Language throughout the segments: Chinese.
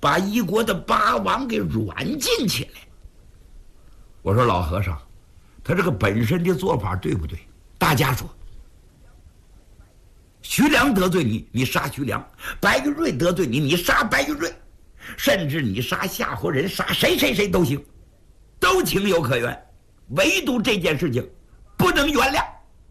把一国的八王给软禁起来。我说老和尚，他这个本身的做法对不对？大家说，徐良得罪你，你杀徐良；白玉瑞得罪你，你杀白玉瑞，甚至你杀夏侯人，杀谁都行，都情有可原。唯独这件事情不能原谅。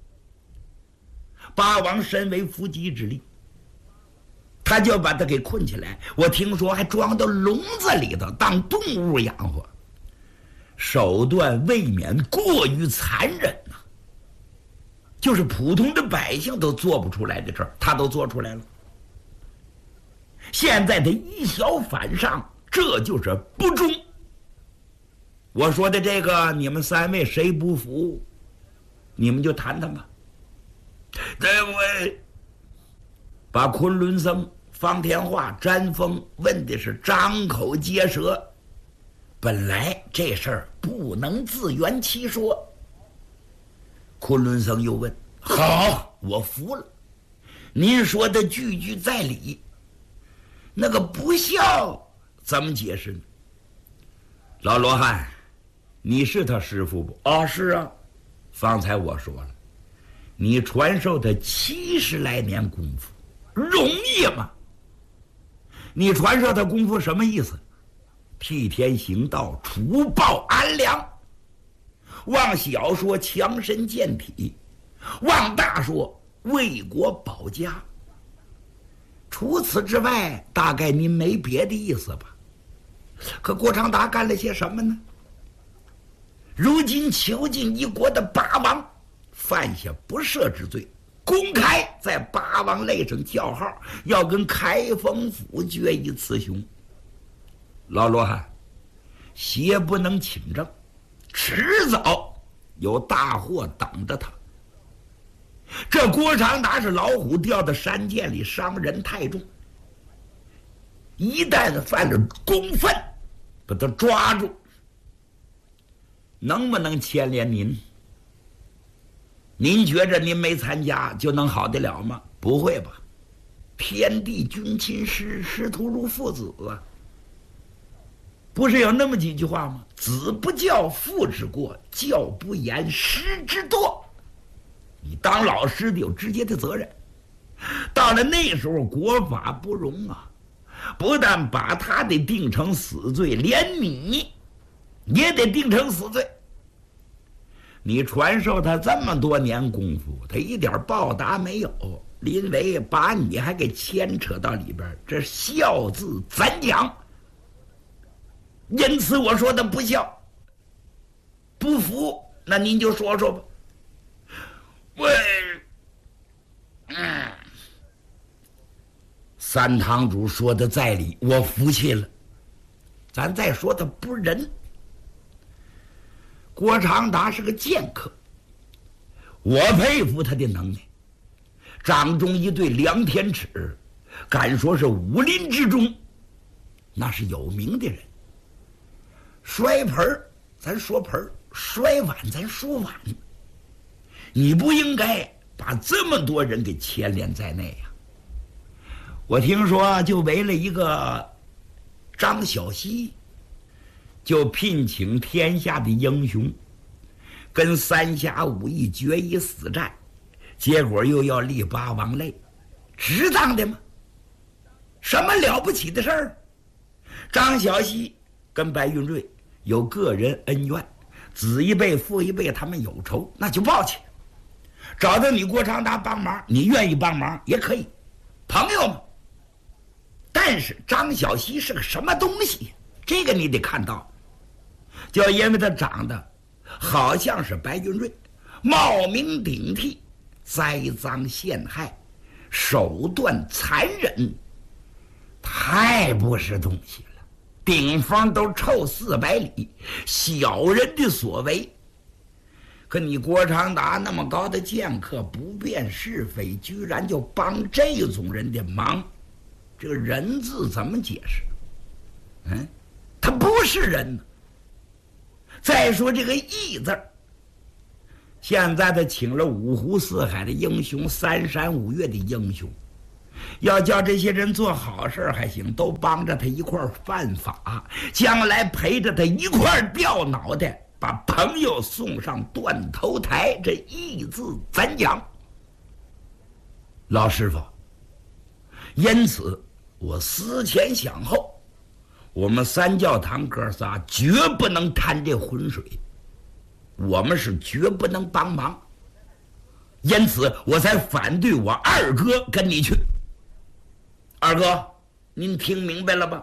八王身为伏击之力，他就把他给困起来。我听说还装到笼子里头当动物养活，手段未免过于残忍呐。就是普通的百姓都做不出来的事儿，他都做出来了。现在他以小反上，这就是不忠。我说的这个，你们三位谁不服，你们就谈谈吧。这位把昆仑僧、方天画、詹峰问的是张口结舌，本来这事儿不能自圆其说。昆仑僧又问：好，我服了，您说的句句在理，那个不孝怎么解释呢？老罗汉，你是他师父不？哦，是啊。方才我说了，你传授他70来年功夫，容易吗？你传授他功夫什么意思？替天行道，除暴安良。往小说强身健体，往大说为国保家。除此之外，大概您没别的意思吧？可郭长达干了些什么呢？如今囚禁一国的八王，犯下不赦之罪，公开在八王类上叫号，要跟开封府决一雌雄。老罗汉，邪不能请正，迟早有大祸等着他。这郭长达是老虎掉到山涧里，伤人太重，一旦犯了公分，把他抓住，能不能牵连您？您觉着您没参加就能好得了吗？不会吧！天地君亲师，师徒如父子啊！不是有那么几句话吗？子不教，父之过；教不严，师之惰。你当老师的有直接的责任。到了那时候，国法不容啊，不但把他得定成死罪，连你也得定成死罪。你传授他这么多年功夫，他一点报答没有，因为把你还给牵扯到里边，这孝字怎讲？因此我说的不孝。不服，那您就说说吧。三堂主说的在理，我服气了。咱再说他不仁。郭长达是个剑客，我佩服他的能耐。掌中一对量天尺，敢说是武林之中那是有名的人。摔盆儿咱说盆儿，摔碗咱说碗，你不应该把这么多人给牵连在内呀。我听说就为了一个张小希，就聘请天下的英雄跟三侠五义决一死战，结果又要立八王类，值当的吗？什么了不起的事儿？张小希跟白云瑞有个人恩怨，子一辈父一辈他们有仇，那就报去。找到你郭长达帮忙，你愿意帮忙也可以，朋友嘛。但是张小希是个什么东西？这个你得看到，就因为他长得好像是白云瑞，冒名顶替，栽赃陷害，手段残忍，太不是东西了。顶方都臭400里，小人的所为。可你郭长达那么高的剑客，不辨是非，居然就帮这种人的忙，这个人字怎么解释？他不是人呢。再说这个义字，现在他请了五湖四海的英雄，3山5岳的英雄， 要叫这些人做好事还行，都帮着他一块儿犯法，将来陪着他一块儿掉脑袋，把朋友送上断头台，这义字怎讲？老师傅，因此我思前想后，我们三教堂哥仨绝不能掺这浑水，我们是绝不能帮忙，因此我才反对我二哥跟你去。二哥，您听明白了吧？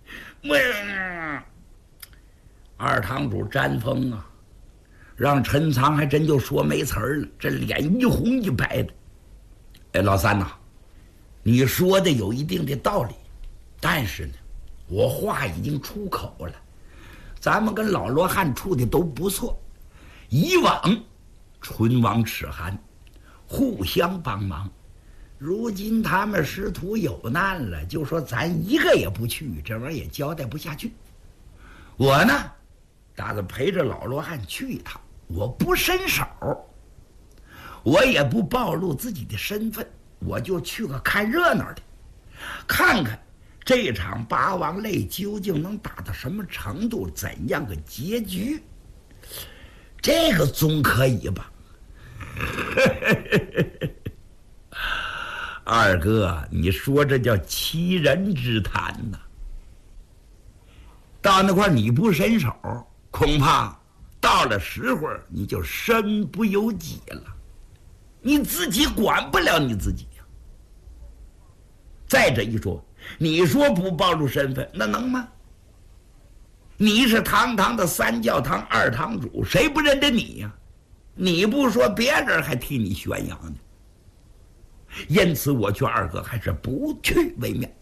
二堂主沾风啊，让陈仓还真就说没词儿了，这脸一红一白的。哎，老三呐，你说的有一定的道理，但是呢，我话已经出口了，咱们跟老罗汉处的都不错，以往唇亡齿寒，互相帮忙。如今他们师徒有难了，就说咱一个也不去，这玩意儿也交代不下去。我呢，打算陪着老罗汉去一趟，我不伸手，我也不暴露自己的身份，我就去个看热闹的，看看这场八王擂究竟能打到什么程度，怎样个结局。这个总可以吧？二哥，你说这叫欺人之谈呐！到那块你不伸手，恐怕到了时候你就身不由己了，你自己管不了你自己呀。再者一说，你说不暴露身份，那能吗？你是堂堂的三教堂二堂主，谁不认得你呀？你不说，别人还替你宣扬呢。因此我劝二哥还是不去为妙。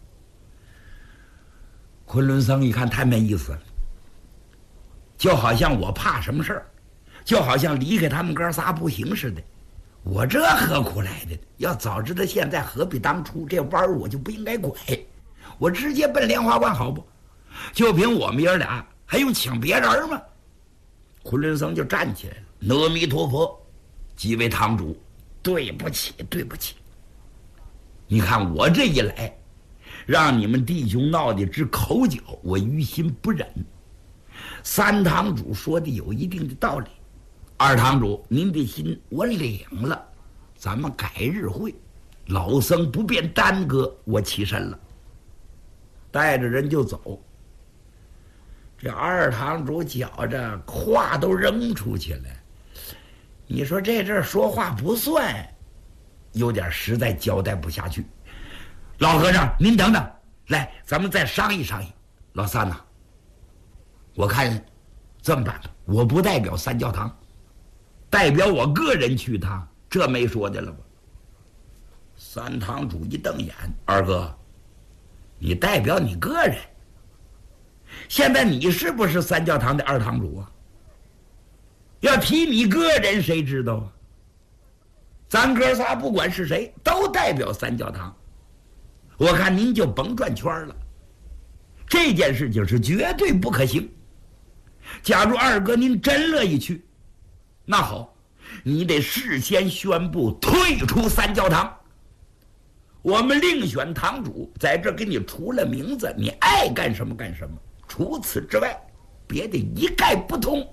昆仑僧一看太没意思了，就好像我怕什么事儿，就好像离开他们哥仨不行似的。我这何苦来的？要早知道现在，何必当初？这弯我就不应该拐，我直接奔莲花关好不？就凭我们爷俩，还用请别人吗？昆仑僧就站起来了：“阿弥陀佛，几位堂主，对不起，对不起。你看我这一来，让你们弟兄闹得直口角，我于心不忍。三堂主说的有一定的道理，二堂主您的心我领了，咱们改日会，老僧不便耽搁，我起身了，带着人就走。这二堂主觉着话都扔出去了，你说这阵说话不算，有点实在交代不下去。老和尚，您等等，来，咱们再商议商议。老三呐，我看这么办吧，我不代表三教堂，代表我个人去趟，这没说的了吧？三堂主一瞪眼：“二哥，你代表你个人，现在你是不是三教堂的二堂主啊？要提你个人，谁知道啊？咱哥仨不管是谁，都代表三教堂。我看您就甭转圈了，这件事情是绝对不可行。假如二哥您真乐意去，那好，你得事先宣布退出三教堂，我们另选堂主，在这给你除了名字，你爱干什么干什么，除此之外，别的一概不通。”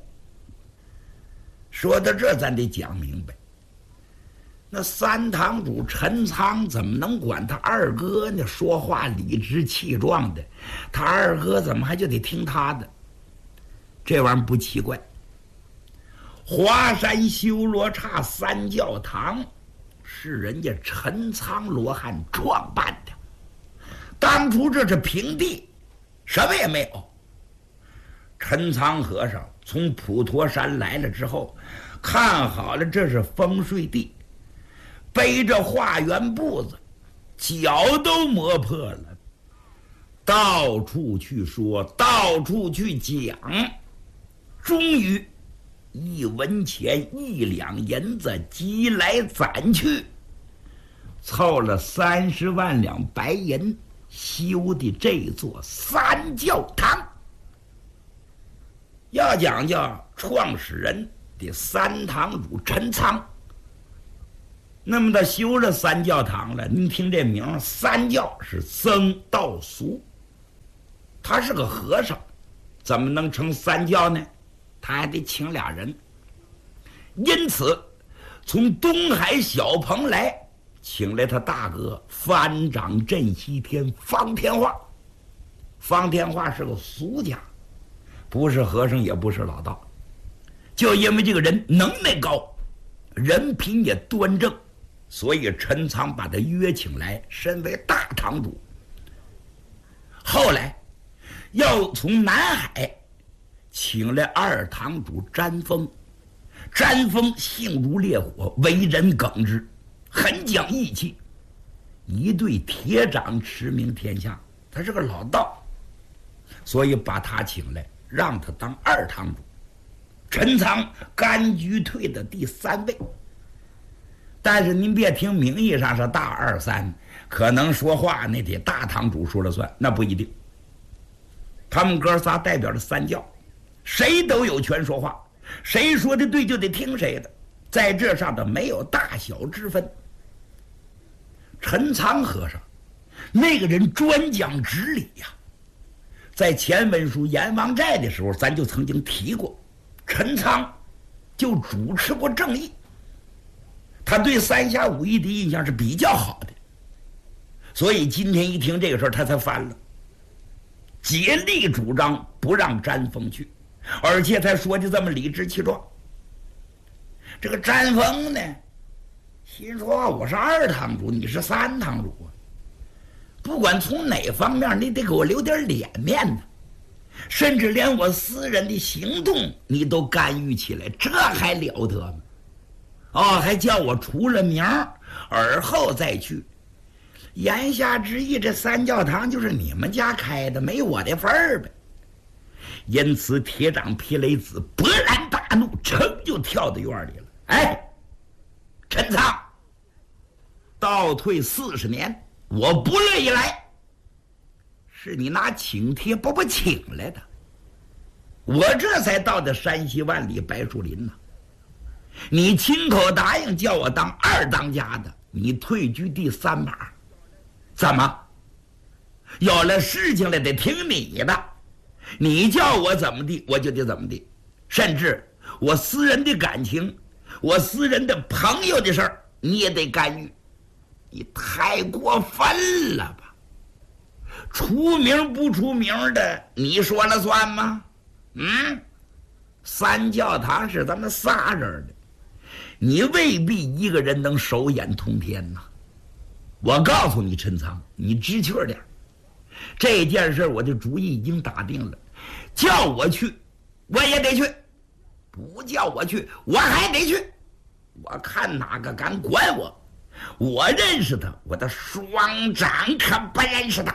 说到这，咱得讲明白，那三堂主陈仓怎么能管他二哥呢？说话理直气壮的，他二哥怎么还就得听他的？这玩意儿不奇怪。华山修罗刹三教堂是人家陈仓罗汉创办的，当初这是平地，什么也没有。陈仓和尚从普陀山来了之后，看好了这是风水地，背着化缘步子，脚都磨破了，到处去说，到处去讲，终于1文钱1两银子集来攒去，凑了30万两白银，修的这座三教堂。要讲究创始人的三堂主陈仓， 那么他修了三教堂了，您听这名，三教是僧道俗，他是个和尚，怎么能成三教呢？他还得请俩人。因此从东海小蓬莱请来他大哥藩长镇西天方天画。方天画是个俗家，不是和尚也不是老道，就因为这个人能耐高，人品也端正，所以陈仓把他约请来，身为大堂主。后来要从南海请来二堂主詹峰。詹峰性如烈火，为人耿直，很讲义气，一对铁掌驰名天下。他是个老道，所以把他请来，让他当二堂主。陈仓甘居退的第3位。但是您别听名义上是大二三，可能说话那得大堂主说了算，那不一定。他们哥仨代表着三教，谁都有权说话，谁说的对就得听谁的，在这上头没有大小之分。陈仓和尚那个人专讲直理呀，在前文书阎王寨的时候咱就曾经提过，陈仓就主持过正义，他对三侠五义的印象是比较好的，所以今天一听这个事儿他才翻了，竭力主张不让詹峰去，而且他说的这么理直气壮。这个詹峰呢心说，我是二堂主，你是三堂主啊，不管从哪方面你得给我留点脸面呢，甚至连我私人的行动你都干预起来，这还了得吗？还叫我出了名而后再去，言下之意这三教堂就是你们家开的，没我的份儿呗。因此铁掌皮雷子勃然大怒，噌就跳到院里了。哎，陈仓，倒退40年，我不乐意来，是你拿请帖把我请来的，我这才到的山西万里白树林呢。你亲口答应叫我当二当家的，你退居第3把，怎么有了事情了得听你的，你叫我怎么地我就得怎么地，甚至我私人的感情，我私人的朋友的事儿你也得干预，你太过分了吧？出名不出名的你说了算吗？三教堂是咱们仨人的，你未必一个人能手眼通天呐。我告诉你陈仓，你知趣点，这件事我的主意已经打定了，叫我去我也得去，不叫我去我还得去，我看哪个敢管我。我认识他，我的双掌可不认识他。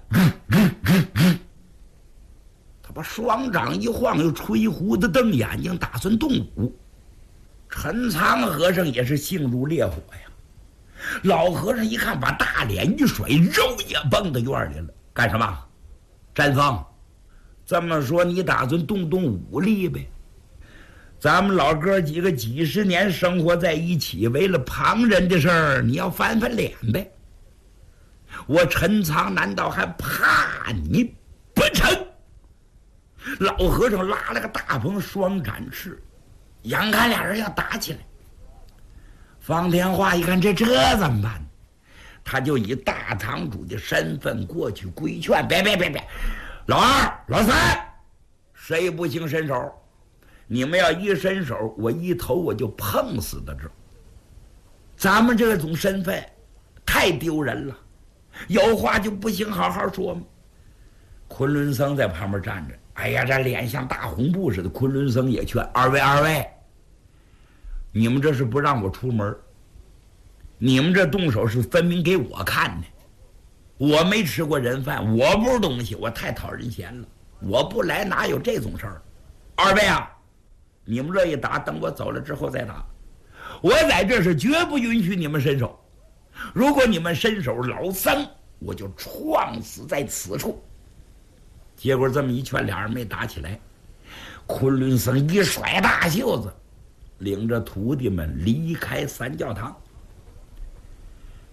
他把双掌一晃，又吹胡子瞪眼睛，打算动武。陈仓和尚也是性如烈火呀，老和尚一看，把大脸一甩，肉也蹦到院里了。干什么？詹峰，这么说你打算动武力呗？咱们老哥几个几十年生活在一起，为了旁人的事儿你要翻翻脸呗？我陈仓难道还怕你不成？老和尚拉了个大鹏双展翅，眼看俩人要打起来。方天画一看这怎么办？他就以大堂主的身份过去规劝：别，老二老三，谁不行伸手？你们要一伸手，我一头我就碰死在这儿。咱们这种身份太丢人了，有话就不行好好说吗？昆仑僧在旁边站着，哎呀，这脸像大红布似的。昆仑僧也劝：二位，你们这是不让我出门，你们这动手是分明给我看的。我没吃过人饭，我不是东西，我太讨人嫌了，我不来哪有这种事儿？二位啊，你们乐意打，等我走了之后再打。我在这是绝不允许你们伸手，如果你们伸手，老僧我就撞死在此处。结果这么一劝，俩人没打起来。昆仑僧一甩大袖子，领着徒弟们离开三教堂。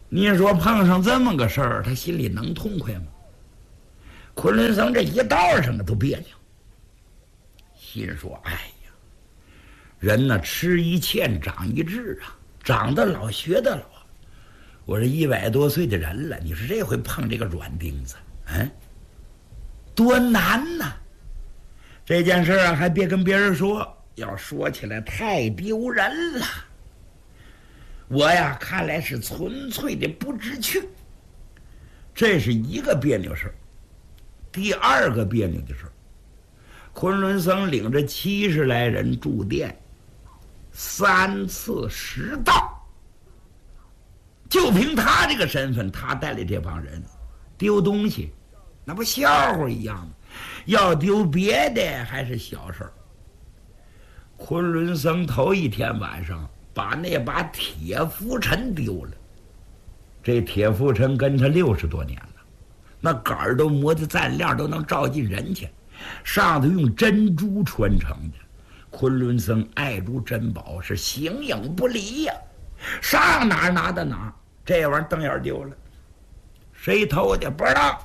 你说碰上这么个事儿，他心里能痛快吗？昆仑僧这一道上都别扭，心说：“哎呀，人呢吃一堑长一智啊，长得老学得老。我这100多岁的人了，你说这回碰这个软钉子，多难呐！这件事啊，还别跟别人说，要说起来太丢人了。我呀，看来是纯粹的不知趣。这是一个别扭事儿。第二个别扭的事儿，昆仑僧领着70来人住店，3次10道，就凭他这个身份，他带来这帮人丢东西，那不笑话一样吗？要丢别的还是小事儿。昆仑僧头一天晚上把那把铁拂尘丢了，这铁拂尘跟他60多年了，那杆儿都磨的锃亮，都能照进人去，上头用珍珠穿成的。昆仑僧爱如珍宝，是形影不离呀，上哪儿拿到哪儿。这玩意儿瞪眼丢了，谁偷的不知道。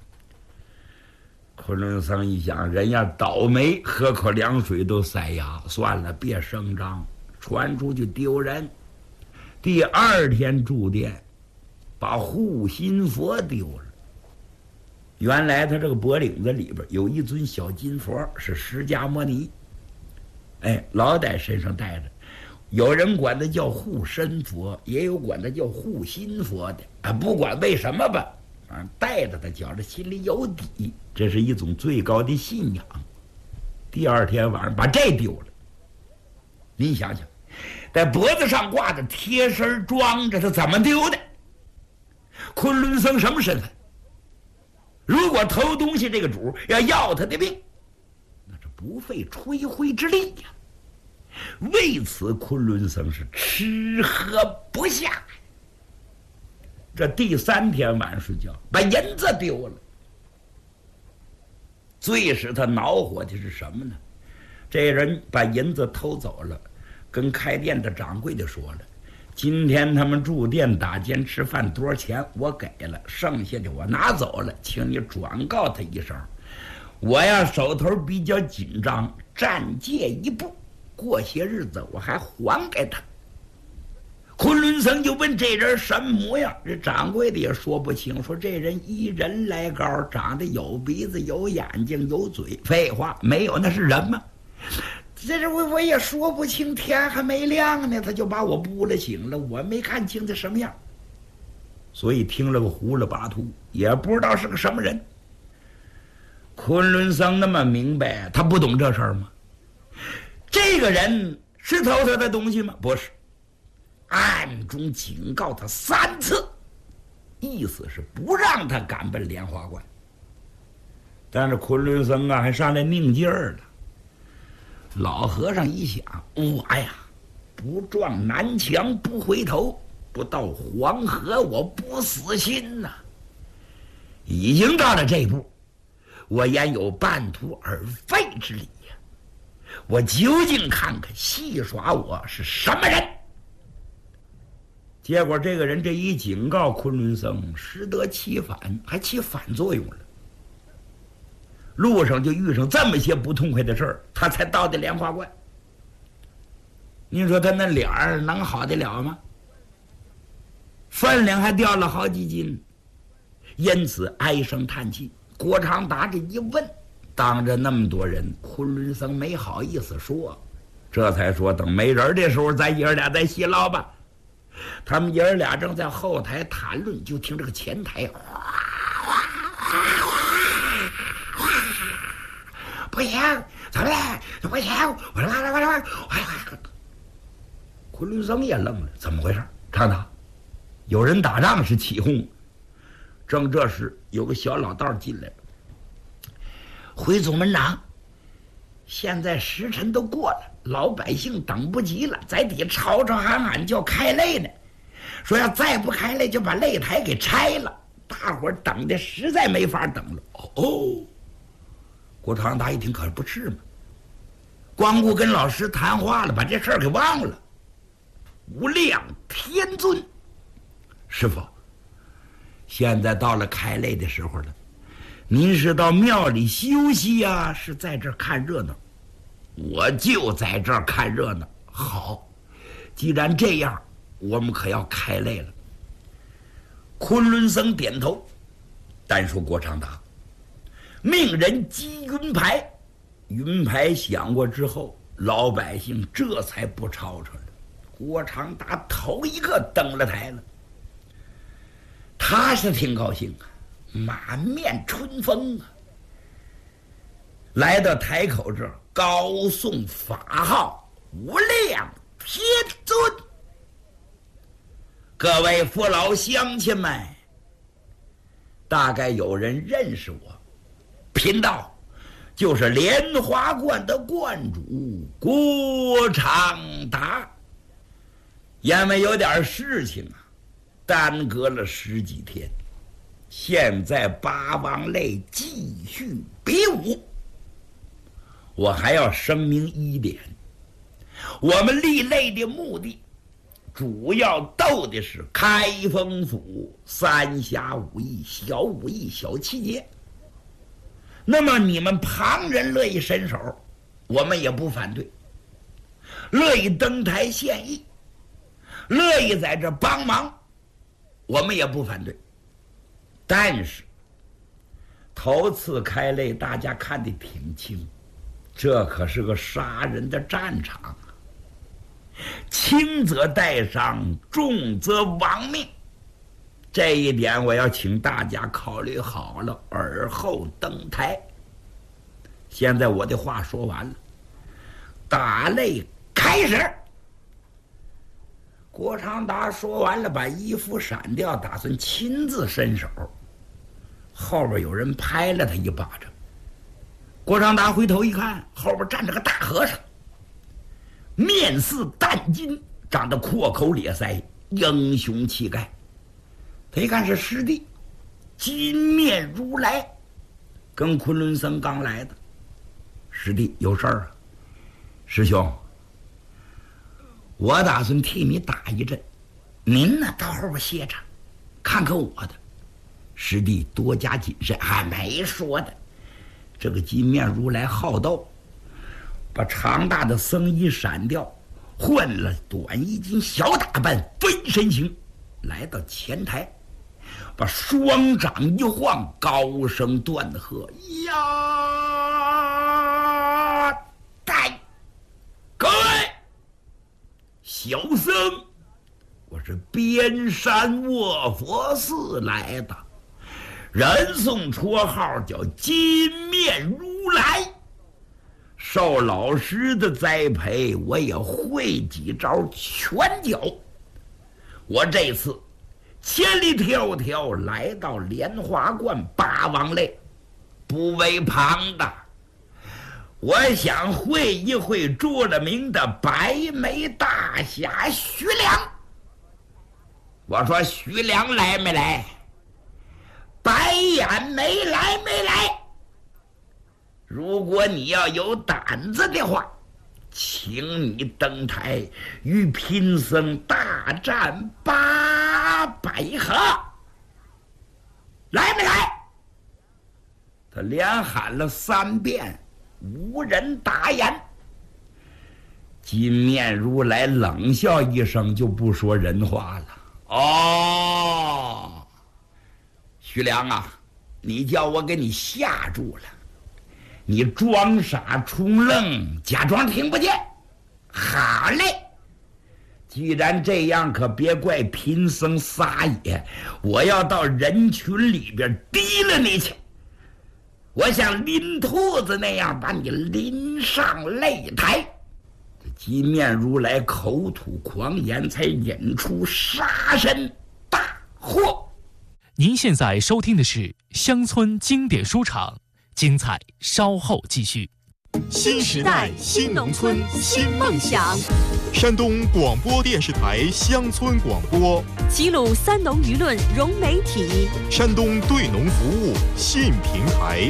昆仑僧一想，人家倒霉，喝口凉水都塞牙，算了，别声张，传出去丢人。第2天住店，把护心佛丢了。原来他这个脖领子里边有一尊小金佛，是释迦牟尼，老在身上带着。有人管它叫护身佛，也有管它叫护心佛的不管为什么吧，带着他觉着心里有底，这是一种最高的信仰。第2天晚上把这丢了，您想想，在脖子上挂着贴身装着，他怎么丢的？昆仑僧什么身份？如果偷东西这个主要他的命，那这不费吹灰之力呀。为此昆仑僧是吃喝不下。这第3天晚上睡觉，把银子丢了。最使他恼火的是什么呢？这人把银子偷走了，跟开店的掌柜的说了，今天他们住店打尖吃饭多少钱我给了，剩下的我拿走了，请你转告他一声，我呀手头比较紧张，暂借一步，过些日子我还还给他。昆仑僧就问这人什么模样，这掌柜的也说不清，说这人依人来高，长得有鼻子有眼睛有嘴，废话没有那是人吗？这是我也说不清，天还没亮呢，他就把我拨了醒了，我没看清他什么样，所以听了个糊里巴涂，也不知道是个什么人。昆仑僧那么明白，他不懂这事儿吗？这个人是偷他的东西吗？不是，暗中警告他3次，意思是不让他赶奔莲花观。但是昆仑僧还上来拧劲儿了。老和尚一想，我呀不撞南墙不回头，不到黄河我不死心呐。已经到了这一步，我焉有半途而废之理呀？我究竟看看戏耍我是什么人。结果这个人这一警告，昆仑僧适得其反，还起反作用了。路上就遇上这么些不痛快的事儿，他才到的莲花观。您说他那脸儿能好得了吗？分量还掉了好几斤，因此唉声叹气。郭长达这一问，当着那么多人，昆仑僧没好意思说，这才说等没人的时候，咱爷儿俩再细唠吧。他们爷儿俩正在后台谈论，就听这个前台不行，怎么了？不行！昆仑僧也愣了，怎么回事？长达，有人打仗是起哄。正这时，有个小老道进来了。回总门长，现在时辰都过了，老百姓等不及了，在底吵吵喊喊叫开擂呢，说要再不开擂就把擂台给拆了。大伙儿等的实在没法等了。郭长达一听，可不是嘛，光顾跟老师谈话了，把这事儿给忘了。无量天尊，师父， 现在到了开擂的时候了，您是到庙里休息呀，是在这儿看热闹？我就在这儿看热闹。好，既然这样，我们可要开擂了。昆仑僧点头，单说郭长达，命人击云牌。云牌响过之后，老百姓这才不吵吵了。郭长达头一个登了台了，他是挺高兴啊，满面春风啊。来到台口这儿，高诵法号无量天尊。各位父老乡亲们，大概有人认识我，贫道就是莲华观的观主郭长达。因为有点事情啊，耽搁了10几天，现在八王擂继续比武。我还要声明一点，我们立擂的目的主要斗的是开封府三峡武艺、小武艺、小七节。那么你们旁人乐意伸手，我们也不反对，乐意登台献艺，乐意在这帮忙，我们也不反对。但是头次开擂大家看得挺清，这可是个杀人的战场，轻则带伤，重则亡命。这一点我要请大家考虑好了，而后登台。现在我的话说完了，打擂开始。郭长达说完了，把衣服闪掉，打算亲自伸手。后边有人拍了他一巴掌。郭长达回头一看，后边站着个大和尚，面似淡金，长得阔口咧腮，英雄气概。他一看是师弟金面如来，跟昆仑僧刚来的。师弟有事儿啊？师兄，我打算替你打一阵，您呢到后边歇着，看看我的。师弟多加谨慎，还没说的。这个金面如来好斗，把长大的僧衣闪掉，换了短衣襟小打扮，飞身行，来到前台，把双掌一晃，高声断喝：呀！带各位小僧，我是边山卧佛寺来的，人送绰号叫金面如来。受老师的栽培，我也会几招拳脚。我这次千里迢迢来到莲华观八王擂，不为旁的，我想会一会著了名的白眉大侠徐良。我说徐良来没来？白眼没来没来？如果你要有胆子的话，请你登台与贫僧大战800合，来没来？他连喊了3遍，无人答言。金面如来冷笑一声，就不说人话了。哦，徐良啊，你叫我给你吓住了，你装傻充愣，假装听不见。好嘞，既然这样，可别怪贫僧撒野，我要到人群里边提了你去，我像拎兔子那样把你拎上擂台。金面如来口吐狂言，才引出杀身大祸。 您现在收听的是乡村经典书场，精彩稍后继续。 新时代新农村新梦想，山东广播电视台乡村广播， 齐鲁三农舆论融媒体， 山东对农服务新平台。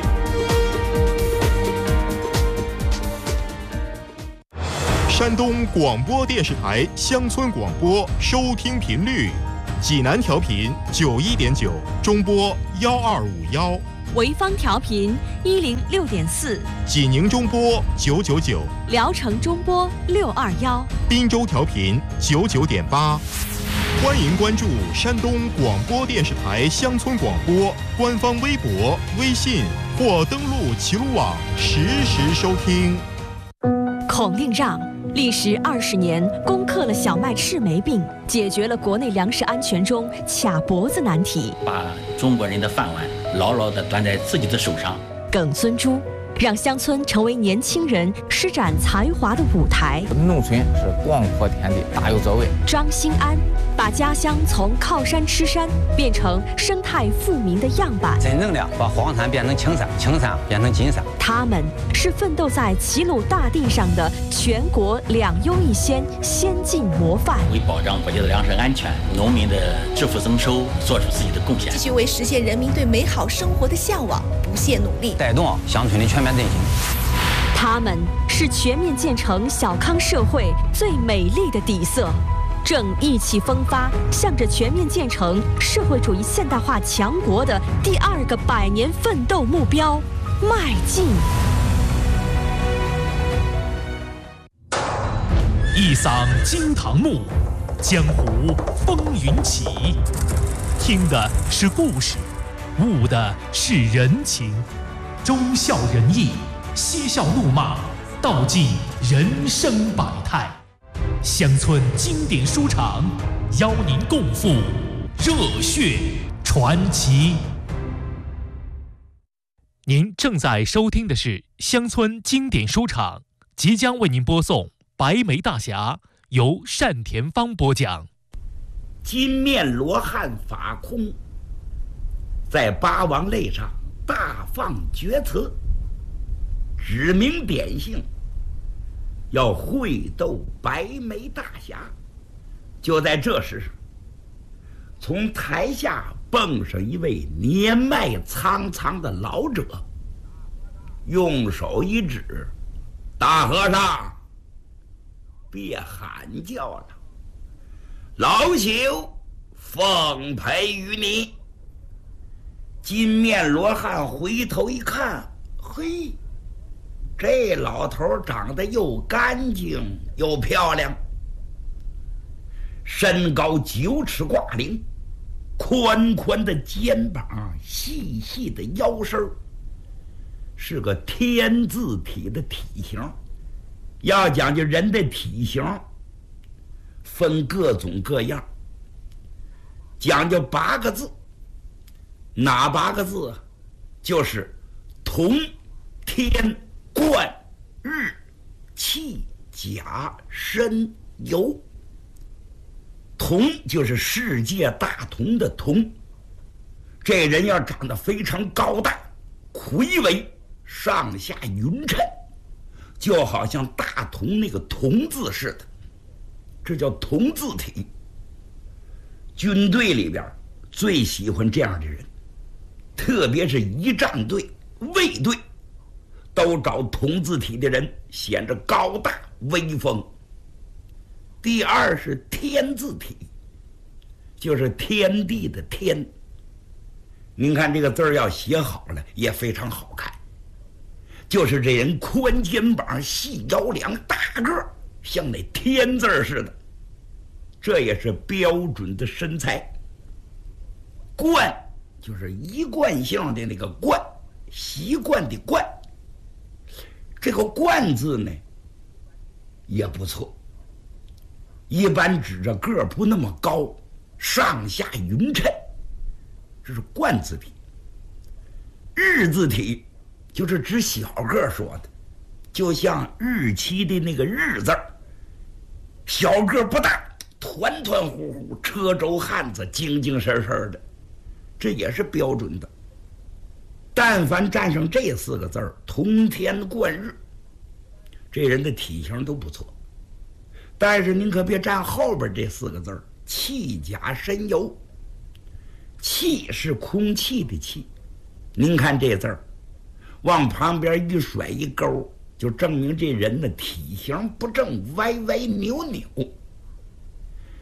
山东广播电视台乡村广播收听频率济南调频91.9，中波1251， 潍坊调频106.4， 济宁中波999， 聊城中波621， 滨州调频99.8。欢迎关注山东广播电视台乡村广播官方微博、微信或登录齐鲁网实时收听。 孔令让历时20年，攻克了小麦赤霉病，解决了国内粮食安全中卡脖子难题， 把中国人的饭碗牢牢地端在自己的手上。 耿孙洙让乡村成为年轻人施展才华的舞台。 农村是广阔天地，大有作为。 张兴安把家乡从靠山吃山变成生态富民的样板， 真正的把黄山变成青山，青山变成金山。 他们是奋斗在齐鲁大地上的全国2优1先先进模范， 为保障国家的粮食安全、农民的致富增收做出自己的贡献， 继续为实现人民对美好生活的向往不懈努力， 带动乡村的全面振兴。 他们是全面建成小康社会最美丽的底色，正意气风发，向着全面建成社会主义现代化强国的第2个100年奋斗目标迈进。 一嗓惊堂木，江湖风云起。听的是故事，悟的是人情，忠孝仁义，嬉笑怒骂，道尽人生百态。乡村经典书场邀您共赴热血传奇。您正在收听的是乡村经典书场，即将为您播送《白眉大侠》，由单田芳播讲。 金面罗汉法空在八王类上大放厥词，指明点姓，要会斗白眉大侠。就在这时，从台下蹦上一位年迈苍苍的老者，用手一指：“大和尚，别喊叫了，老朽奉陪于你。”金面罗汉回头一看，嘿，这老头长得又干净又漂亮，身高9尺挂零，宽宽的肩膀，细细的腰身，是个天字体的体型。要讲究人的体型，分各种各样，讲究8个字。哪8个字？就是铜、天、冠、日、气、甲、申、酉。铜就是世界大同的铜，这人要长得非常高大魁伟，上下匀称，就好像大同那个铜字似的，这叫铜字体。军队里边最喜欢这样的人，特别是仪仗队、卫队，都找铜字体的人，显着高大威风。第2是天字体，就是天地的天。您看这个字儿要写好了也非常好看，就是这人宽肩膀、细腰梁、大个儿，像那天字似的，这也是标准的身材。冠就是一贯性的那个冠，习惯的冠。这个冠字呢也不错，一般指着个儿不那么高，上下匀称，这是冠字体。日字体就是指小个儿说的，就像日期的那个日字儿，小个儿不大，团团糊糊，车轴汉子，精精神神的，这也是标准的。但凡占上这4个字儿，同天冠日，这人的体型都不错。但是您可别占后边这4个字儿，气甲申酉。气是空气的气，您看这字儿往旁边一甩一勾，就证明这人的体型不正，歪歪扭扭。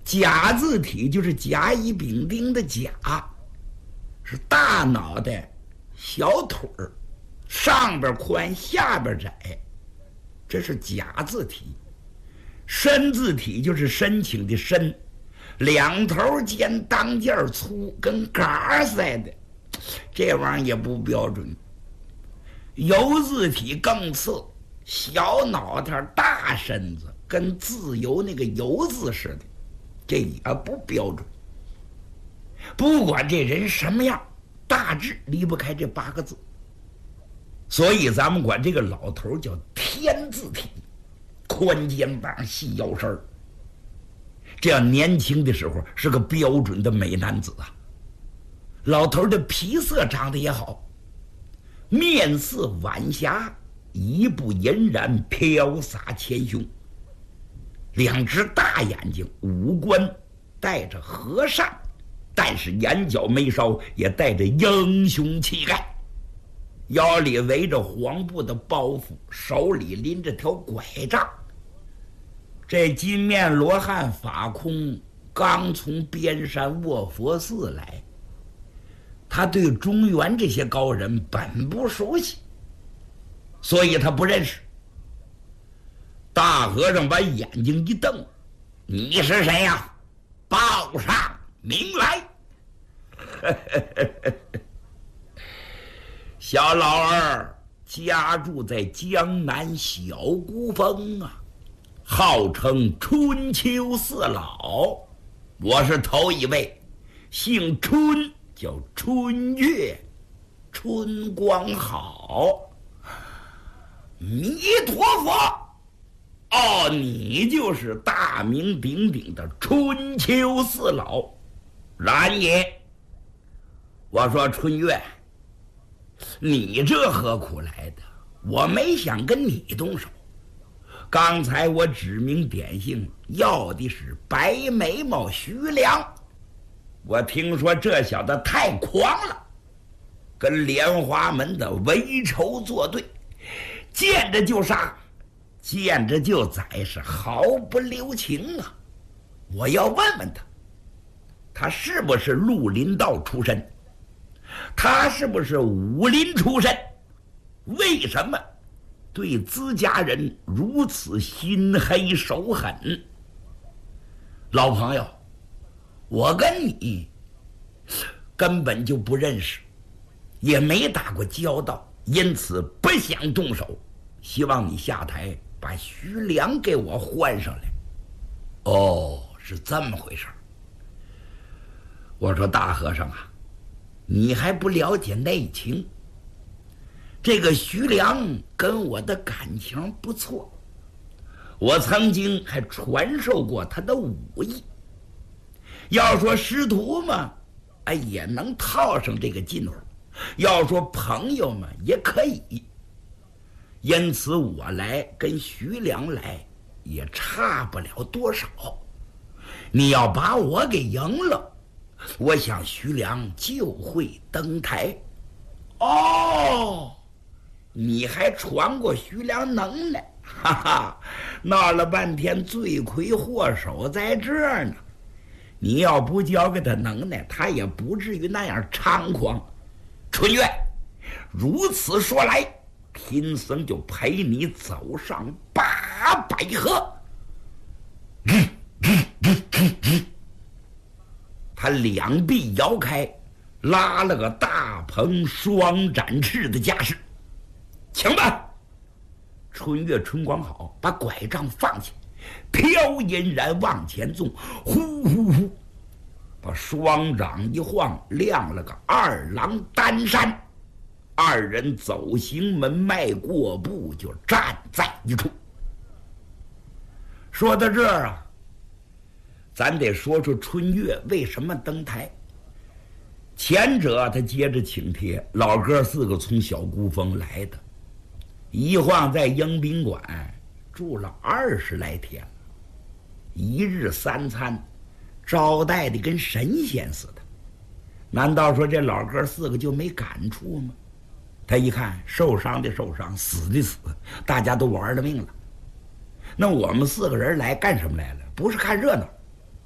甲字体就是甲乙丙丁的甲，是大脑袋小腿儿，上边宽下边窄，这是甲字体。申字体就是申请的申，两头尖，当间粗，跟嘎似的，这玩意儿也不标准。酉字体更次，小脑袋大身子，跟自由那个酉字似的，这也不标准。不管这人什么样，大致离不开这8个字，所以咱们管这个老头叫天字体，宽肩膀细腰身儿，这样年轻的时候是个标准的美男子啊。老头的皮色长得也好，面似晚霞，一步隐然飘洒前胸，两只大眼睛，五官带着和善，但是眼角眉梢也带着英雄气概，腰里围着黄布的包袱，手里拎着条拐杖。这金面罗汉法空刚从边山卧佛寺来，他对中原这些高人本不熟悉，所以他不认识。大和尚把眼睛一瞪：“你是谁呀？报上名来。”小老儿家住在江南小孤峰啊，号称春秋四老，我是头一位，姓春，叫春月，春光好。弥陀佛！哦，你就是大名鼎鼎的春秋四老。然也。我说春月，你这何苦来的？我没想跟你动手。刚才我指名点姓要的是白眉毛徐良，我听说这小子太狂了，跟莲花门的为仇作对，见着就杀，见着就宰，是毫不留情啊！我要问问他是不是绿林道出身？他是不是武林出身？为什么对自家人如此心黑手狠？老朋友，我跟你根本就不认识，也没打过交道，因此不想动手，希望你下台把徐良给我换上来。哦，是这么回事。我说大和尚啊，你还不了解内情。这个徐良跟我的感情不错，我曾经还传授过他的武艺。要说师徒嘛，也能套上这个近乎；要说朋友嘛，也可以。因此我来跟徐良来，也差不了多少。你要把我给赢了，我想徐良就会登台。哦，你还传过徐良能耐，哈哈！闹了半天，罪魁祸首在这儿呢。你要不教给他能耐，他也不至于那样猖狂。春月，如此说来，贫僧就陪你走上800合。他两臂摇开，拉了个大鹏双展翅的架势。请吧！春月春光好，把拐杖放下，飘引然往前纵，呼呼呼，把双掌一晃，亮了个2郎单山。二人走行门迈过步，就站在一处。说到这儿啊，咱得说说春月为什么登台。前者他接着请帖，老哥4个从小孤峰来的，一晃在迎宾馆住了20来天，一日3餐，招待的跟神仙似的。难道说这老哥4个就没感触吗？他一看，受伤的受伤，死的死，大家都玩了命了。那我们4个人来干什么来了？不是看热闹，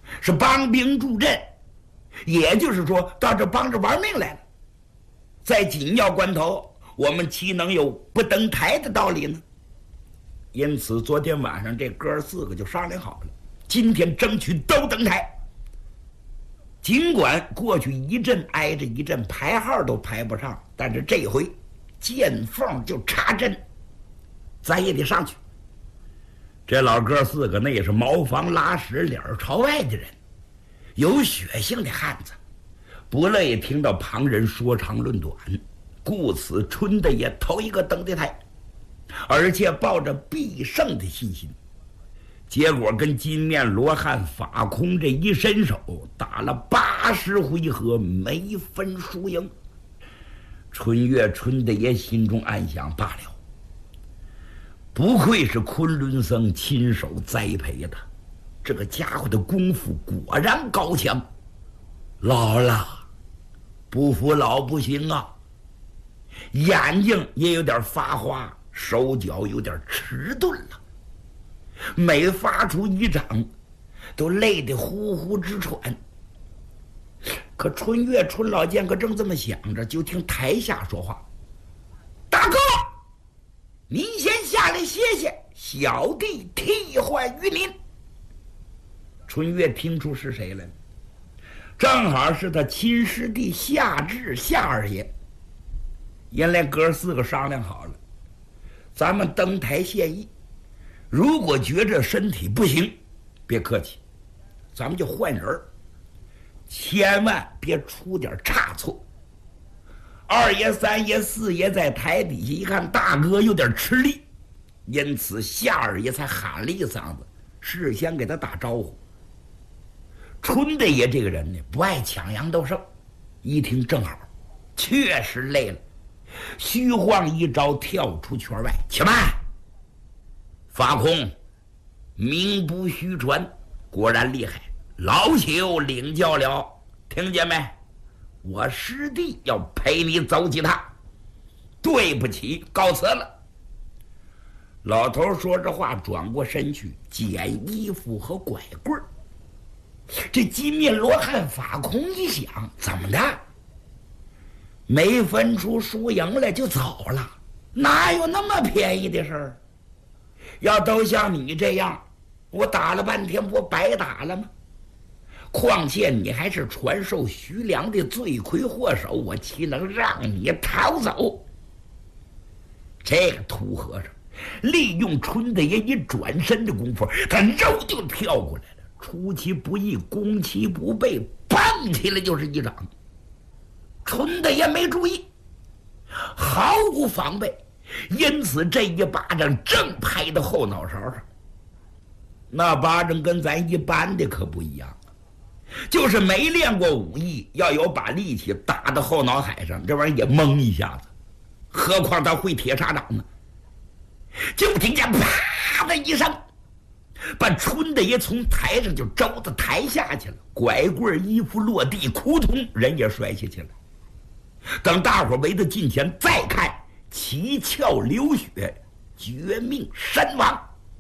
是帮兵助阵，也就是说到这帮着玩命来了。在紧要关头，我们岂能有不登台的道理呢？因此昨天晚上这哥4个就商量好了，今天争取都登台。尽管过去一阵挨着一阵，排号都排不上，但是这回见缝就插针，咱也得上去。这老哥4个那也是茅房拉屎脸朝外的人，有血性的汉子，不乐意听到旁人说长论短，故此春的也头一个登的台，而且抱着必胜的信心。结果跟金面罗汉法空这一伸手，打了80回合，没分输赢。春月春的爷心中暗想，罢了，不愧是昆仑僧亲手栽培的，这个家伙的功夫果然高强。老了，不服老不行啊！眼睛也有点发花，手脚有点迟钝了，每发出一掌都累得呼呼直喘。可春月春老剑可正这么想着，就听台下说话：“大哥，您先下来歇歇，小弟替换于您。”春月听出是谁来了，正好是他亲师弟夏至夏二爷。原来哥4个商量好了，咱们登台献艺，如果觉着身体不行，别客气，咱们就换人，千万别出点差错。2爷、3爷、4爷在台底下一看大哥有点吃力，因此夏二爷才喊了一嗓子，事先给他打招呼。春大爷这个人呢，不爱抢羊斗胜，一听正好，确实累了，虚晃一招跳出圈外。且慢，法空名不虚传，果然厉害，老朽领教了，听见没？我师弟要陪你走几趟，对不起，告辞了。老头说着话，转过身去捡衣服和拐棍儿。这金面罗汉法空一想，怎么的？没分出输赢来就走了，哪有那么便宜的事儿？要都像你这样，我打了半天不白打了吗？况且你还是传授徐良的罪魁祸首，我岂能让你逃走？这个秃和尚利用春大爷一转身的功夫，他肉就跳过来了，出其不意，攻其不备，蹦起来就是一掌。春大爷没注意，毫无防备，因此这一巴掌正拍到后脑勺上。那巴掌跟咱一般的可不一样，就是没练过武艺，要有把力气打到后脑海上，这玩意儿也懵一下子，何况他会铁砂掌呢？就听见啪的一声，把春大爷从台上就周到台下去了，拐棍衣服落地，扑通人也摔下去了。等大伙围到近前再看，七窍流血，绝命身亡。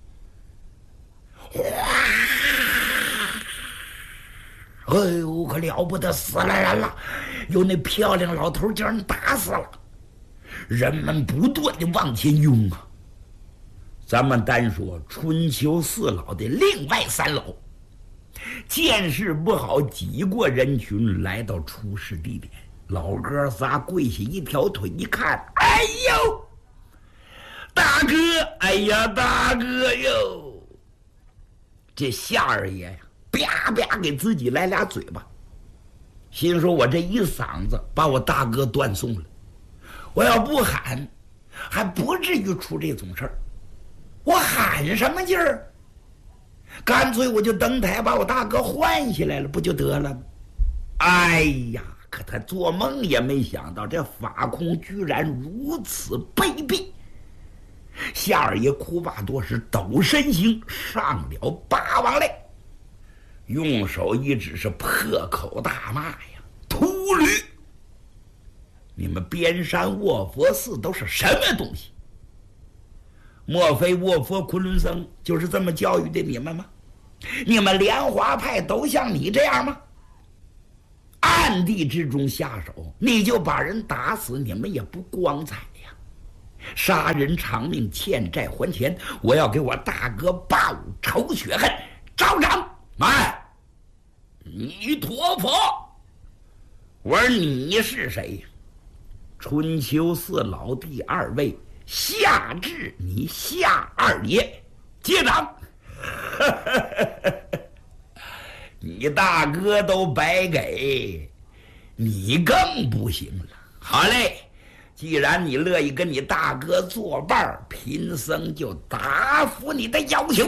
哗！哎呦，可了不得，死了人了！有那漂亮老头叫人打死了。人们不断的往前拥啊。咱们单说春秋4老的另外3老，见势不好，挤过人群来到出事地点。老哥仨跪下一条腿一看，哎呦，大哥，哎呀，大哥哟！这夏二爷呀，啪啪给自己来俩嘴巴，心说我这一嗓子把我大哥断送了，我要不喊还不至于出这种事儿，我喊什么劲儿？干脆我就登台把我大哥换下来了，不就得了吗？哎呀，可他做梦也没想到，这法空居然如此卑鄙。夏二爷哭罢多时，抖身形上了八王来，用手一指，是破口大骂呀：“秃驴！你们边山卧佛寺都是什么东西？莫非卧佛昆仑僧就是这么教育的你们吗？ 你们莲花派都像你这样吗？暗地之中下手，你就把人打死，你们也不光彩呀！杀人偿命，欠债还钱，我要给我大哥霸武仇雪恨。招长，慢！弥陀佛！我说你是谁？春秋四老第二位，夏至你夏二爷，接掌！你大哥都白给，你更不行了。好嘞，既然你乐意跟你大哥作伴，贫僧就答复你的要求。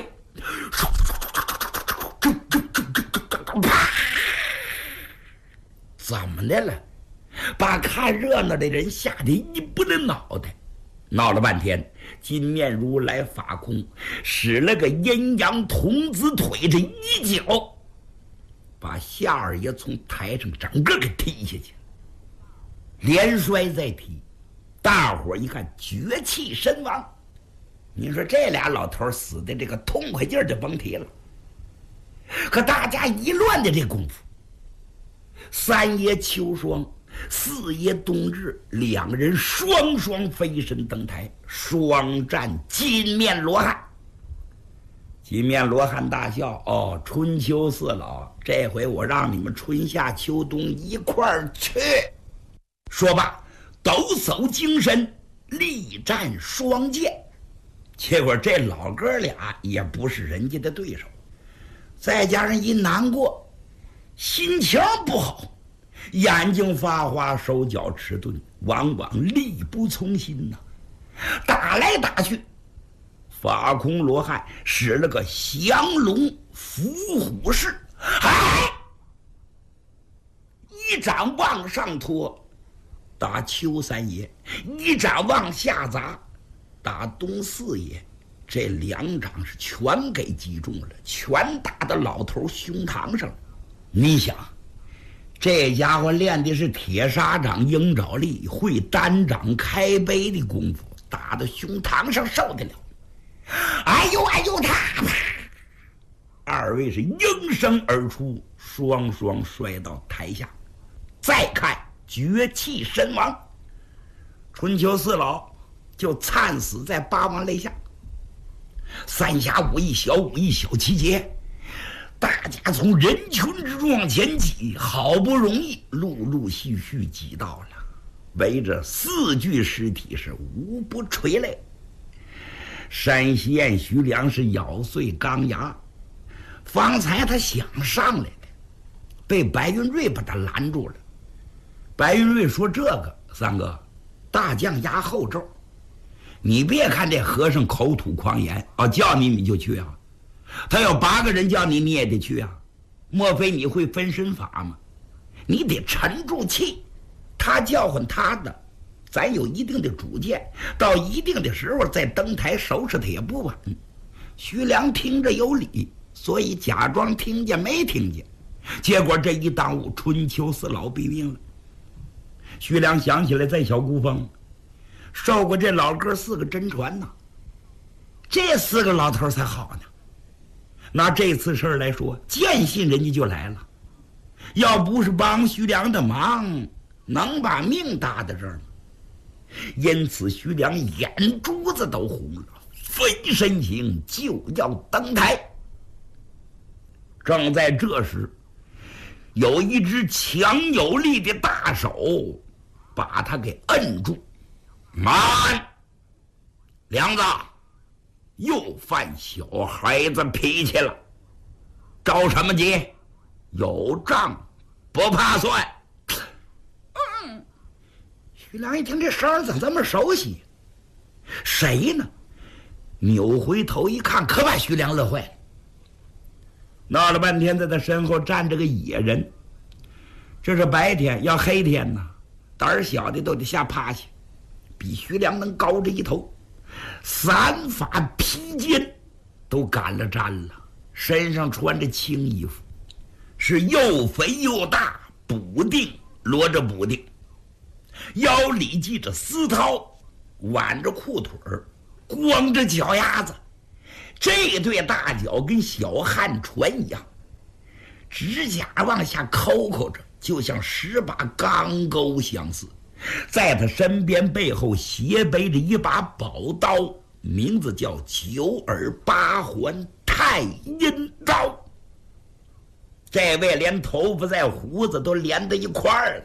怎么的了？把看热闹的人吓得一不得脑袋。闹了半天，金面如来法空使了个阴阳童子腿，这一脚把夏二爷从台上整个给踢下去，连摔再踢。大伙一看，绝气身亡。你说这俩老头死的这个痛快劲儿就甭提了。可大家一乱的这功夫，三爷秋霜，四爷冬日，两人双双飞身登台，双战金面罗汉。金面罗汉大笑：“哦，春秋四老，这回我让你们春夏秋冬一块儿去。”说罢，抖擞精神，力战双剑。结果这老哥俩也不是人家的对手，再加上一难过，心情不好，眼睛发花，手脚迟钝，往往力不从心呐。打来打去，法空罗汉使了个降龙伏虎式，一掌往上拖，打邱三爷；一掌往下砸，打东四爷。这两掌是全给击中了，全打到老头胸膛上了。你想，这家伙练的是铁砂掌、鹰爪力，会单掌开杯的功夫，打到胸膛上受得了？哎呦哎呦，他二位是应声而出，双双摔到台下。再看绝气身亡，春秋四老就惨死在八王肋下。三侠五义，小五义，小七节，大家从人群之中往前挤，好不容易陆续挤到了，围着四具尸体是无不垂泪。山西燕徐良是咬碎钢牙，方才他想上来的，被白云瑞把他拦住了。白云瑞说：“这个三哥，大将压后咒，你别看这和尚口吐狂言啊，叫你就去啊。他要8个人叫你，你也得去啊。莫非你会分身法吗？你得沉住气，他叫唤他的，咱有一定的主见，到一定的时候再登台收拾他也不晚。”徐良听着有理，所以假装听见没听见。结果这一耽误，春秋四老毙命了。徐良想起来，在小孤峰受过这老哥4个真传呢，这4个老头才好呢。拿这次事儿来说，见信人家就来了，要不是帮徐良的忙，能把命搭在这儿吗？因此徐良眼珠子都红了，飞身形就要登台。正在这时，有一只强有力的大手把他给摁住。慢，梁子，又犯小孩子脾气了，着什么急？有账不怕算。徐良一听这声怎么这么熟悉？谁呢？扭回头一看，可把徐良乐坏了。闹了半天，在他身后站着个野人。这是白天，要黑天呢，胆儿小的都得吓趴下，比徐良能高着一头，散发披肩都赶了毡了，身上穿着青衣服，是又肥又大，补丁罗着补丁，腰里系着丝绦，挽着裤腿儿，光着脚丫子， 这对大脚跟小旱船一样，指甲往下抠抠着，就像10把钢钩相似。在他身边背后斜背着一把宝刀，名字叫9耳8环太阴刀。这位连头发带胡子都连在一块儿了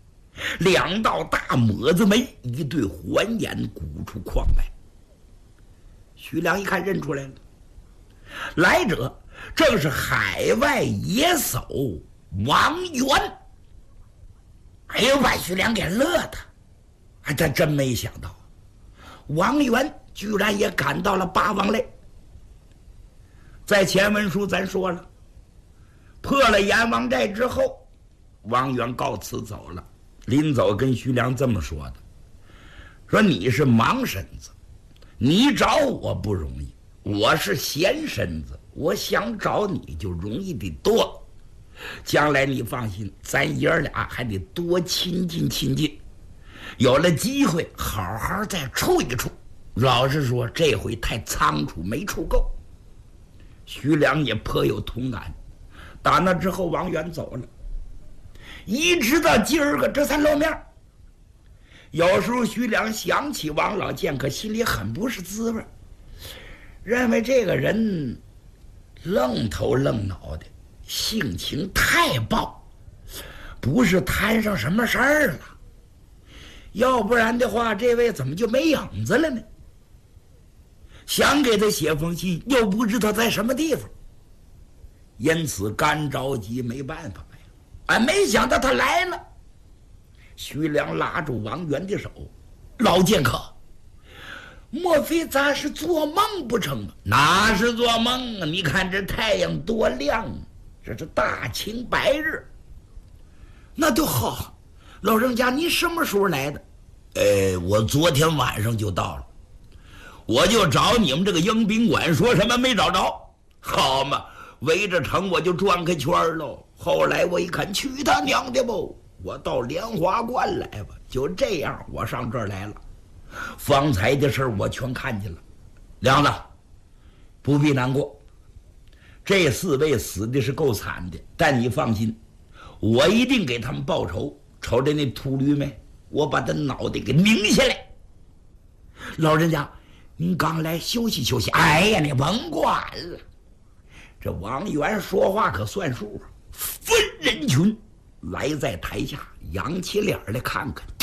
，2道大抹子眉，一对环眼鼓出眶来。徐良一看认出来了，来者正是海外野叟王元。哎呦，把徐良给乐的，他真没想到王元居然也赶到了八王类。在前文书咱说了，破了阎王寨之后，王元告辞走了。临走跟徐良这么说的，说你是盲身子，你找我不容易，我是闲身子，我想找你就容易的多。将来你放心，咱爷俩还得多亲近亲近，有了机会好好再处一处。老实说，这回太仓促，没处够。徐良也颇有同感。打那之后，王元走了，一直到今儿个这才露面。有时候徐良想起王老剑客，心里很不是滋味，认为这个人愣头愣脑的，性情太暴，不是摊上什么事儿了，要不然的话这位怎么就没影子了呢？想给他写封信，又不知道在什么地方，因此干着急，没办法呀。没想到他来了。徐良拉住王元的手，老剑客，莫非咱是做梦不成啊？哪是做梦啊，你看这太阳多亮啊，这是大清白日。那就好，老人家你什么时候来的？我昨天晚上就到了，我就找你们这个迎宾馆，说什么没找着。好嘛，围着城我就转开圈喽。后来我一看，去他娘的不，我到莲花观来吧。就这样，我上这儿来了。方才的事我全看见了。梁子，不必难过，这4位死的是够惨的，但你放心，我一定给他们报仇。瞅着那秃驴没？我把他脑袋给拧下来。老人家，您刚来，休息休息。哎呀，你甭管了。这王元说话可算数啊！分人群来在台下，扬起脸来看看，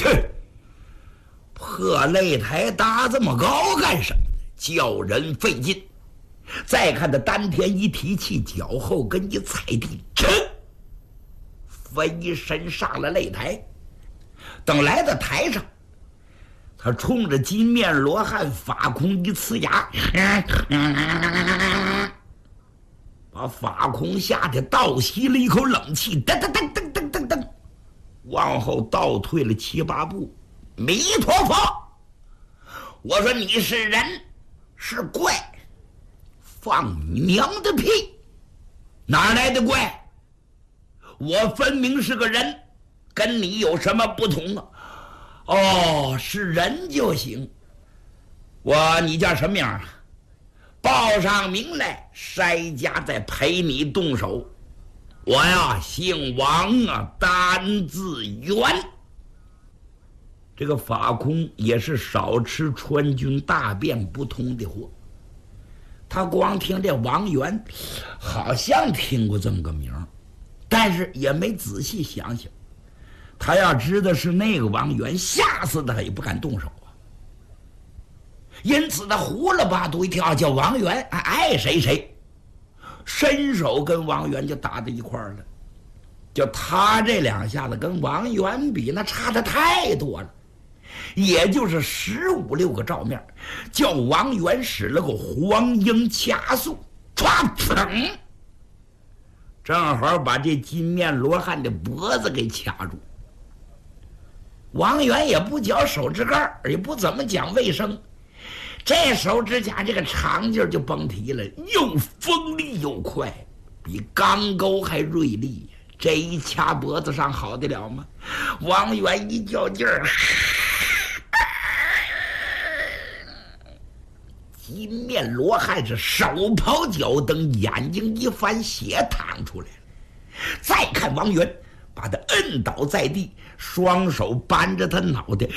破擂台搭这么高干什么？叫人费劲。再看他丹田一提气，脚后跟一踩地，飞身上了擂台。等来到台上，他冲着金面罗汉法空一呲牙，把法空吓得倒吸了一口冷气，噔噔噔噔噔噔噔，往后倒退了7、8步。弥陀佛！我说你是人是怪，放你娘的屁！哪来的怪？我分明是个人，跟你有什么不同啊？哦，是人就行。你叫什么名啊？报上名来，筛家再陪你动手。我呀，姓王啊，单字元。这个法空也是少吃川军大便不通的货。他光听这王元，好像听过这么个名，但是也没仔细想想。他要知道是那个王元，吓死他也不敢动手啊。因此他胡了八嘟一跳，叫王元，爱谁谁，伸手跟王元就打在一块儿了。就他这2下子跟王元比，那差得太多了，也就是15、16个照面，叫王元使了个黄莺掐速，唰砰，正好把这金面罗汉的脖子给卡住。王元也不嚼手指盖，也不怎么讲卫生，这手指甲这个长劲就甭提了，又锋利又快，比钢钩还锐利。这一掐脖子上好得了吗？王元一较劲儿， 金面罗汉是手刨脚蹬，眼睛一翻，血淌出来了。再看王元，把他摁倒在地，双手扳着他脑袋，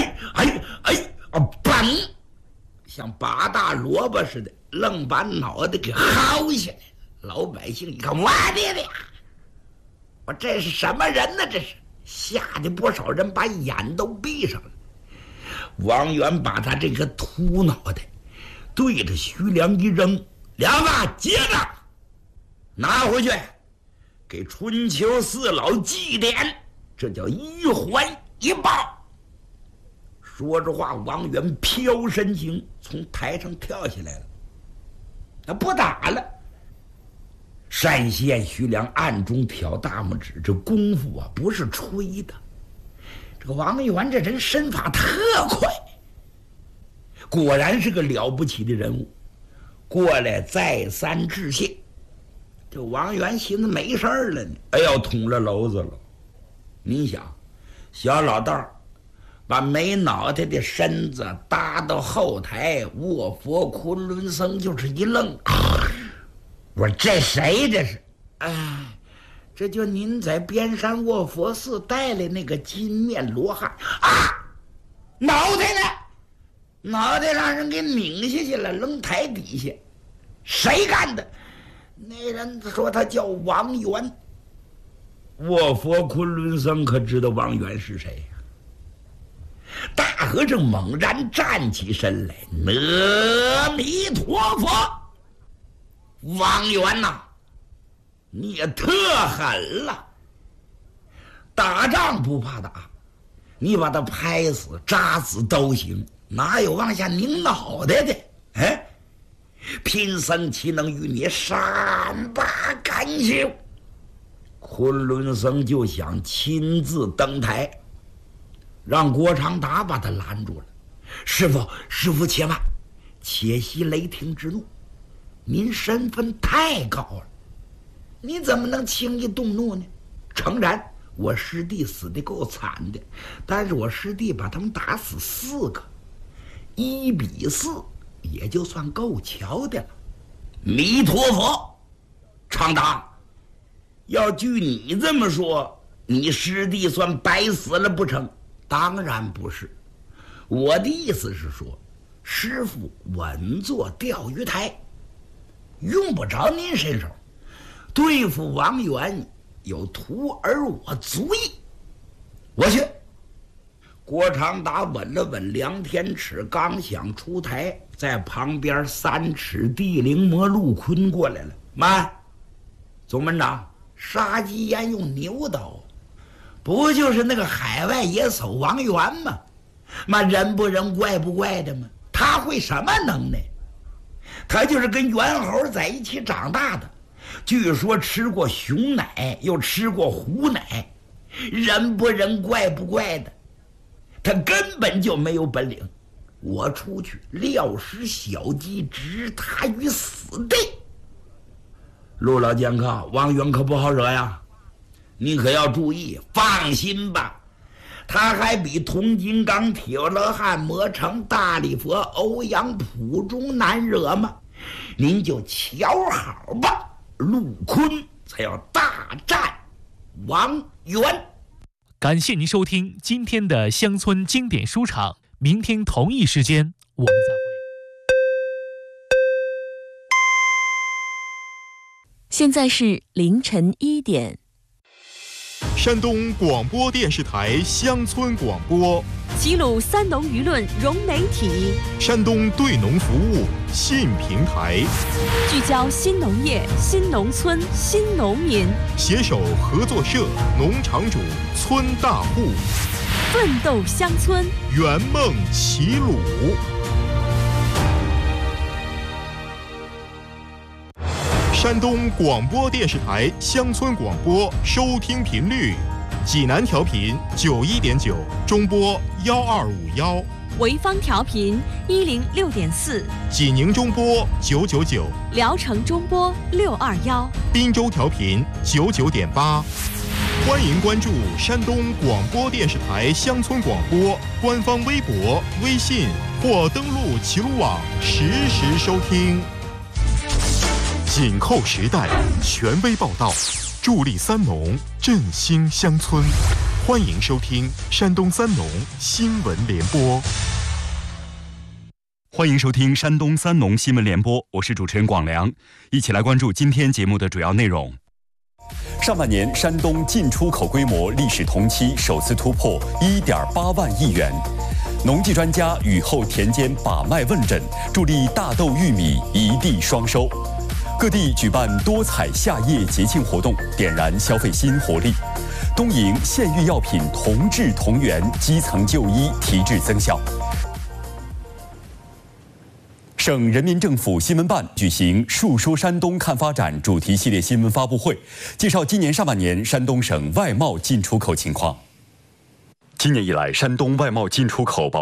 嘣，像拔大萝卜似的，愣把脑袋给薅下来。老百姓一看，我的呀，我这是什么人呢？这是吓得不少人把眼都闭上了。王元把他这个秃脑袋对着徐良一扔，梁子接着拿回去给春秋四老祭奠，这叫一环一报。说着话，王元飘身形从台上跳下来了，他不打了。单县徐良暗中挑大拇指，这功夫啊不是吹的。这个王元这人身法特快，果然是个了不起的人物。过来再三致谢，这王元寻思没事了呢，要捅了娄子了。你想，小老道把没脑袋的身子搭到后台，卧佛昆仑僧就是一愣，我说这谁这是？这就您在边山卧佛寺带来那个金面罗汉啊！脑袋呢？脑袋让人给拧下去了，扔台底下。谁干的？那人说他叫王元。卧佛昆仑僧可知道王元是谁呀？大和尚猛然站起身来，阿弥陀佛！王元呐，你也特狠了。打仗不怕打，你把他拍死扎死都行，哪有往下拧脑袋的？贫僧岂能与你善罢甘休？昆仑僧就想亲自登台，让郭长达把他拦住了。师父且慢，且息雷霆之怒。您身份太高了，你怎么能轻易动怒呢？诚然，我师弟死得够惨的，但是我师弟把他们打死4个，1比4，也就算够瞧的了。弥陀佛，长达，要据你这么说，你师弟算白死了不成？当然不是，我的意思是说，师父稳坐钓鱼台，用不着您伸手，对付王元有徒儿我足矣。我去。郭长达稳了稳梁天尺，刚想出台，在旁边3尺地灵魔陆坤过来了。慢，总门长，杀鸡焉用牛刀？不就是那个海外野叟王元吗？人不人怪不怪的吗？他会什么能耐？他就是跟猿猴在一起长大的，据说吃过熊奶，又吃过虎奶，人不人怪不怪的，他根本就没有本领。我出去撂石小鸡，置他于死地。陆老剑客，王元可不好惹呀，你可要注意。放心吧，他还比铜金刚、铁罗汉、魔城、大力佛、欧阳普中难惹吗？您就瞧好吧，陆坤才要大战王元。 感谢您收听今天的乡村经典书场，明天同一时间我们再会。 现在是凌晨1点。 山东广播电视台乡村广播， 齐鲁三农舆论融媒体， 山东对农服务信平台， 聚焦新农业、新农村、新农民， 携手合作社、农场主、村大户， 奋斗乡村， 圆梦齐鲁。山东广播电视台乡村广播收听频率：济南调频91.9，中波1251； 潍坊调频106.4， 济宁中波999， 聊城中波621， 滨州调频99.8。欢迎关注山东广播电视台乡村广播官方微博、 微信或登录齐鲁网实时收听。紧扣时代，权威报道，助力三农，振兴乡村。欢迎收听山东三农新闻联播。 欢迎收听山东三农新闻联播，我是主持人广良，一起来关注今天节目的主要内容。 上半年，山东进出口规模历史同期首次突破1.8万亿元。农技专家雨后田间把脉问诊，助力大豆、玉米一地双收。各地举办多彩夏夜节庆活动，点燃消费新活力。东营县域药品同治同源，基层就医提质增效。省人民政府新闻办举行“述说山东看发展”主题系列新闻发布会，介绍今年上半年山东省外贸进出口情况。今年以来，山东外贸进出口保